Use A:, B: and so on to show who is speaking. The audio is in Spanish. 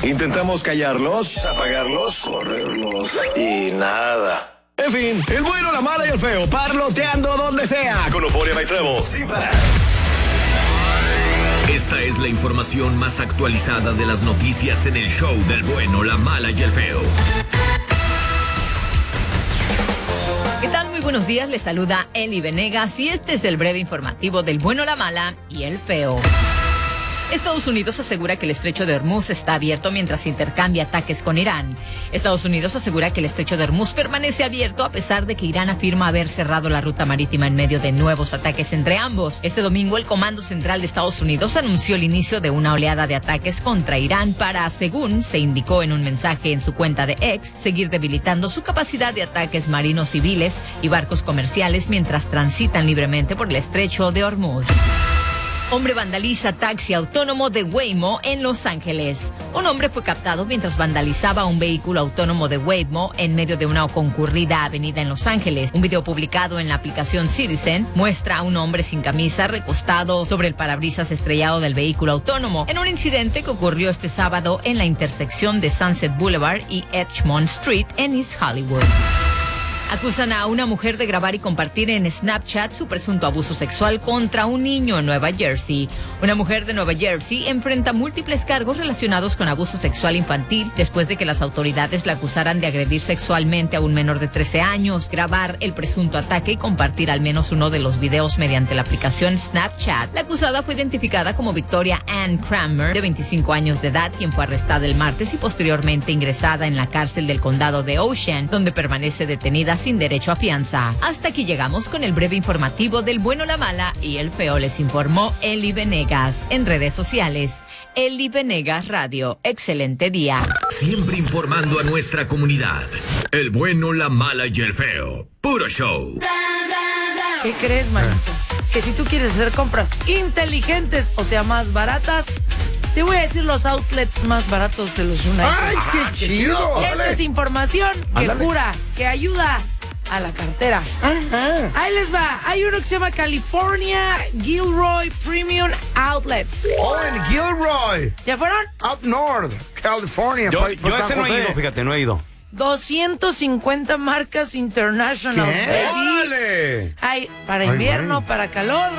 A: Intentamos callarlos, apagarlos, correrlos y nada. En fin, el bueno, la mala y el feo, parloteando donde sea, con Euforia y Trevo, sin parar.
B: Esta es la información más actualizada de las noticias en el show del bueno, la mala y el feo.
C: ¿Qué tal? Muy buenos días, les saluda Eli Venegas y este es el breve informativo del bueno, la mala y el feo. Estados Unidos asegura que el estrecho de Hormuz está abierto mientras intercambia ataques con Irán. Estados Unidos asegura que el estrecho de Hormuz permanece abierto a pesar de que Irán afirma haber cerrado la ruta marítima en medio de nuevos ataques entre ambos. Este domingo, el Comando Central de Estados Unidos anunció el inicio de una oleada de ataques contra Irán para, según se indicó en un mensaje en su cuenta de X, seguir debilitando su capacidad de ataques marinos civiles y barcos comerciales mientras transitan libremente por el estrecho de Hormuz. Hombre vandaliza taxi autónomo de Waymo en Los Ángeles. Un hombre fue captado mientras vandalizaba un vehículo autónomo de Waymo en medio de una concurrida avenida en Los Ángeles. Un video publicado en la aplicación Citizen muestra a un hombre sin camisa recostado sobre el parabrisas estrellado del vehículo autónomo en un incidente que ocurrió este sábado en la intersección de Sunset Boulevard y Edgemont Street en East Hollywood. Acusan a una mujer de grabar y compartir en Snapchat su presunto abuso sexual contra un niño en Nueva Jersey. Una mujer de Nueva Jersey enfrenta múltiples cargos relacionados con abuso sexual infantil después de que las autoridades la acusaran de agredir sexualmente a un menor de 13 años, grabar el presunto ataque y compartir al menos uno de los videos mediante la aplicación Snapchat. La acusada fue identificada como Victoria Ann Kramer, de 25 años de edad, quien fue arrestada el martes y posteriormente ingresada en la cárcel del condado de Ocean, donde permanece detenida sin derecho a fianza. Hasta aquí llegamos con el breve informativo del bueno, la mala y el feo. Les informó Eli Venegas. En redes sociales, Eli Venegas Radio. Excelente día.
B: Siempre informando a nuestra comunidad. El bueno, la mala y el feo. Puro show.
D: ¿Qué crees, manito? Que si tú quieres hacer compras inteligentes, o sea, más baratas, te voy a decir los outlets más baratos de los United.
E: ¡Ay, qué chido!
D: Esta es información que cura, que ayuda a la cartera.
E: Ajá.
D: Ahí les va. Hay uno que se llama California Gilroy Premium Outlets.
E: Oh, en Gilroy.
D: ¿Ya fueron?
E: Up north, California.
F: Yo
E: San
F: ese no he
E: José.
F: ido, fíjate, no he ido.
D: 250 marcas internationals,
E: ¿Qué?
D: baby.
F: ¡Órale!
D: Hay para
E: Ay,
D: invierno,
E: güey.
D: para calor,